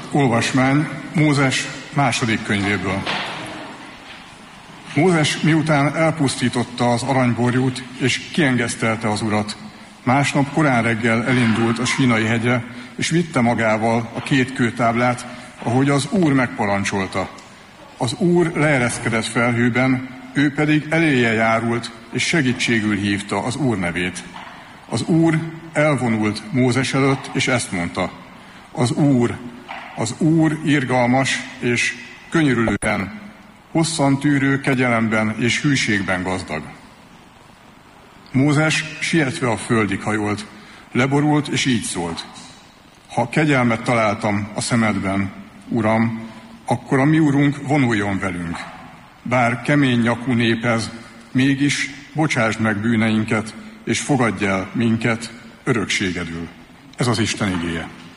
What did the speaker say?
Olvasmány Mózes második könyvéből. Mózes miután elpusztította az aranyborjút és kiengesztelte az Urat, másnap korán reggel elindult a Sínai hegyre, és vitte magával a 2 kőtáblát, ahogy az Úr megparancsolta. Az Úr leereszkedett felhőben, ő pedig eléje járult, és segítségül hívta az Úr nevét. Az Úr elvonult Mózes előtt, és ezt mondta: Az Úr irgalmas és könyörülően, hosszan tűrő kegyelemben és hűségben gazdag. Mózes sietve a földig hajolt, leborult és így szólt: Ha kegyelmet találtam a szemedben, Uram, akkor a mi Urunk vonuljon velünk. Bár kemény nyakú nép ez, mégis bocsásd meg bűneinket, és fogadj el minket örökségedül. Ez az Isten igéje.